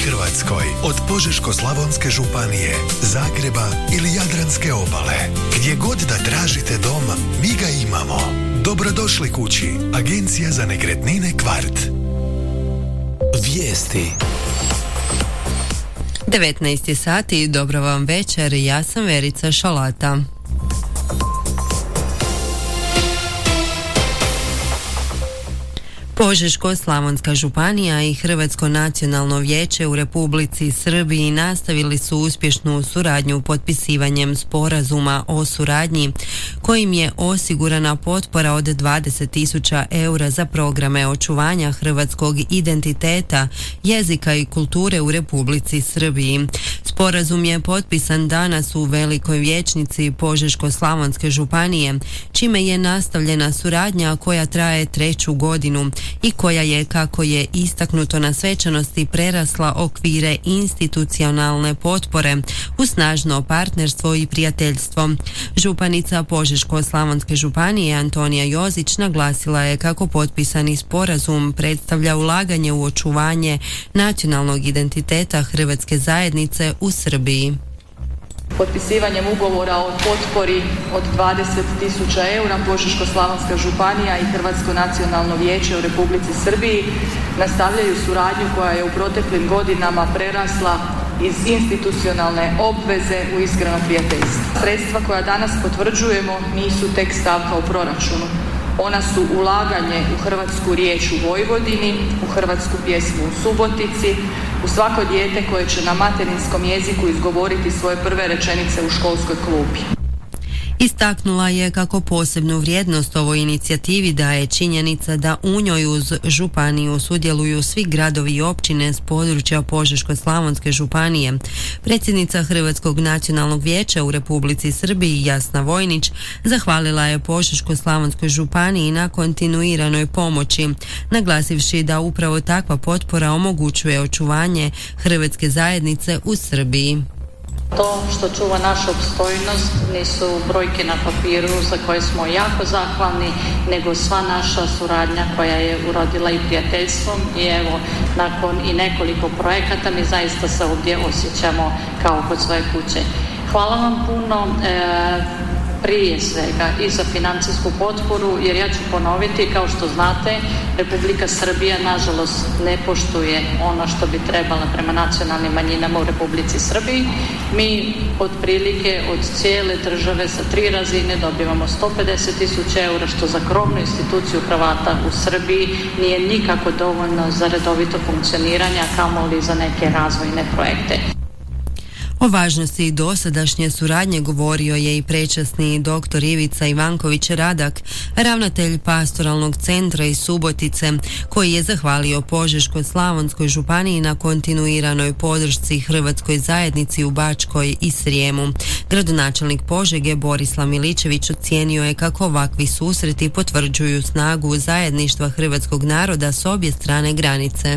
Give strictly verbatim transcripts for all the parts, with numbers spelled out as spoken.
Hrvatskoj, od Požeško-slavonske županije, Zagreba ili Jadranske obale. Gdje god da tražite dom, mi ga imamo. Dobrodošli kući. Agencija za nekretnine Kvart. Vijesti. devetnaest je sati, dobro vam večer, ja sam Verica Šalata. Požeško-slavonska županija i Hrvatsko nacionalno vijeće u Republici Srbiji nastavili su uspješnu suradnju potpisivanjem sporazuma o suradnji kojim je osigurana potpora od dvadeset tisuća eura za programe očuvanja hrvatskog identiteta, jezika i kulture u Republici Srbiji. Sporazum je potpisan danas u Velikoj vijećnici Požeško-slavonske županije, čime je nastavljena suradnja koja traje treću godinu i koja je, kako je istaknuto na svečanosti, prerasla okvire institucionalne potpore u snažno partnerstvo i prijateljstvo. Županica Požeško-slavonske županije Antonija Jozić naglasila je kako potpisani sporazum predstavlja ulaganje u očuvanje nacionalnog identiteta hrvatske zajednice u Srbiji. Potpisivanjem ugovora o potpori od dvadeset tisuća eura Požeško-slavonska županija i Hrvatsko nacionalno vijeće u Republici Srbiji nastavljaju suradnju koja je u proteklim godinama prerasla iz institucionalne obveze u iskreno prijateljstvo. Sredstva koja danas potvrđujemo nisu tek stavka u proračunu. Ona su ulaganje u hrvatsku riječ u Vojvodini, u hrvatsku pjesmu u Subotici, u svako dijete koje će na materinskom jeziku izgovoriti svoje prve rečenice u školskoj klupi. Istaknula je kako posebnu vrijednost ovoj inicijativi daje činjenica da u njoj uz županiju sudjeluju svi gradovi i općine s područja Požeško-slavonske županije. Predsjednica Hrvatskog nacionalnog vijeća u Republici Srbiji Jasna Vojnić zahvalila je Požeško-slavonskoj županiji na kontinuiranoj pomoći, naglasivši da upravo takva potpora omogućuje očuvanje hrvatske zajednice u Srbiji. To što čuva našu opstojnost nisu brojke na papiru za koje smo jako zahvalni, nego sva naša suradnja koja je urodila i prijateljstvom i evo, nakon i nekoliko projekata mi zaista se ovdje osjećamo kao kod svoje kuće. Hvala vam puno. E, prije svega i za financijsku potporu, jer ja ću ponoviti, kao što znate, Republika Srbija nažalost ne poštuje ono što bi trebala prema nacionalnim manjinama u Republici Srbiji. Mi otprilike od cijele države sa tri razine dobivamo sto pedeset tisuća eura, što za krovnu instituciju Hrvata u Srbiji nije nikako dovoljno za redovito funkcioniranje, a kamoli za neke razvojne projekte. O važnosti dosadašnje suradnje govorio je i prečasni doktor Ivica Ivanković Radak, ravnatelj pastoralnog centra iz Subotice, koji je zahvalio Požeško-slavonskoj županiji na kontinuiranoj podršci hrvatskoj zajednici u Bačkoj i Srijemu. Gradonačelnik Požege Borislav Miličević ocijenio je kako ovakvi susreti potvrđuju snagu zajedništva hrvatskog naroda s obje strane granice.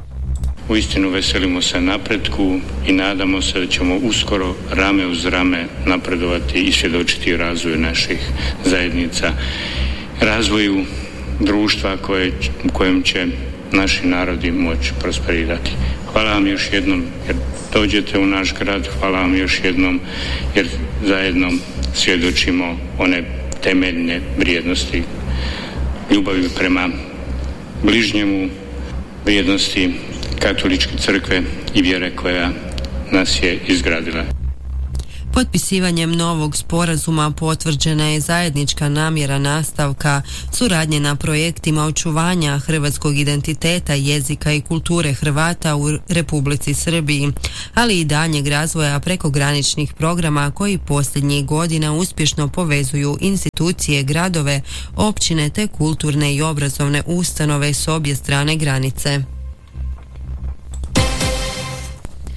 Uistinu veselimo se napretku i nadamo se da ćemo uskoro rame uz rame napredovati i svjedočiti razvoju naših zajednica, razvoju društva koje, u kojem će naši narodi moći prosperirati. Hvala vam još jednom jer dođete u naš grad, hvala vam još jednom jer zajedno svjedočimo one temeljne vrijednosti ljubavi prema bližnjemu, vrijednosti Katoličke crkve i vjere koja nas je izgradila. Potpisivanjem novog sporazuma potvrđena je zajednička namjera nastavka suradnje na projektima očuvanja hrvatskog identiteta, jezika i kulture Hrvata u Republici Srbiji, ali i daljnjeg razvoja prekograničnih programa koji posljednjih godina uspješno povezuju institucije, gradove, općine te kulturne i obrazovne ustanove s obje strane granice.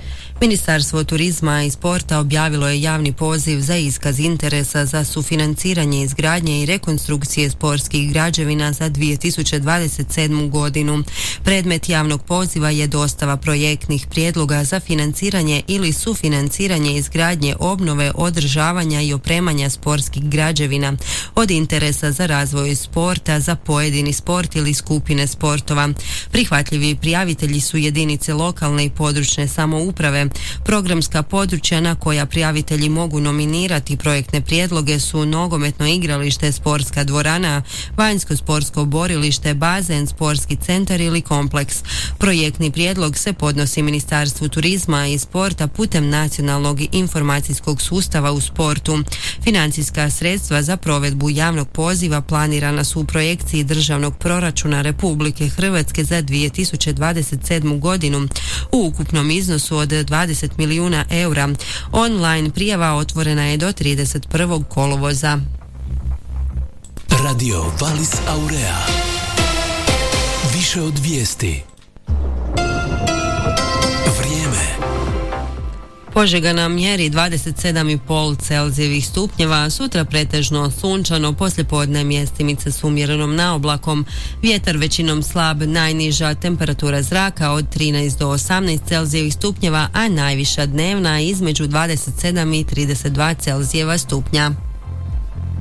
Ministarstvo turizma i sporta objavilo je javni poziv za iskaz interesa za sufinanciranje izgradnje i rekonstrukcije sportskih građevina za dvije tisuće dvadeset sedmu godinu. Predmet javnog poziva je dostava projektnih prijedloga za financiranje ili sufinanciranje izgradnje, obnove, održavanja i opremanja sportskih građevina od interesa za razvoj sporta za pojedini sport ili skupine sportova. Prihvatljivi prijavitelji su jedinice lokalne i područne samouprave. Programska područja na koja prijavitelji mogu nominirati projektne prijedloge su nogometno igralište, sportska dvorana, vanjsko sportsko borilište, bazen, sportski centar ili kompleks. Projektni prijedlog se podnosi Ministarstvu turizma i sporta putem nacionalnog informacijskog sustava u sportu. Financijska sredstva za provedbu javnog poziva planirana su u projekciji državnog proračuna Republike Hrvatske za dvije tisuće dvadeset sedmu godinu u ukupnom iznosu od dvadeset milijuna eura. Online prijava otvorena je do trideset prvog kolovoza. Radio Valis Aurea. Više od vijesti. Vrijeme. Požega na mjeri dvadeset sedam i pol Celzijevih stupnjeva, sutra pretežno sunčano, poslijepodne mjestimice s umjerenom naoblakom, vjetar većinom slab, najniža temperatura zraka od trinaest do osamnaest Celzijevih stupnjeva, a najviša dnevna između dvadeset sedam i trideset dva Celzijeva stupnja.